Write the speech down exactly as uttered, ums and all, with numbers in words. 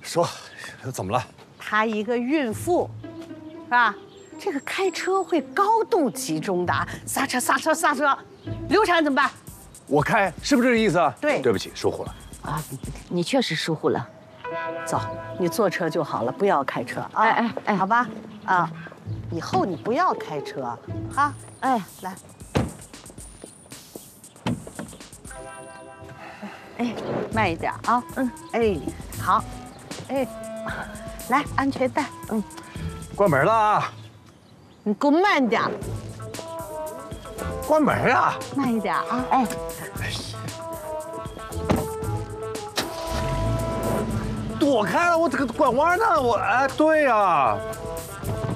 说，怎么了？ 她一个孕妇，是吧？这个开车会高度集中的，刹车刹车刹车，流产怎么办？ 我开，是不是这个意思？ 对， 对不起，疏忽了。 啊，你确实疏忽了。 走，你坐车就好了，不要开车啊！ 哎哎哎， 好吧，啊，以后你不要开车啊！ 哎， 来， 哎， 慢一点啊！嗯，哎，好，哎，来，安全带，嗯， 关门了啊！ 你给我慢点， 关门啊！ 慢一点啊！哎， 躲开了，我这个拐弯呢，我哎，对呀。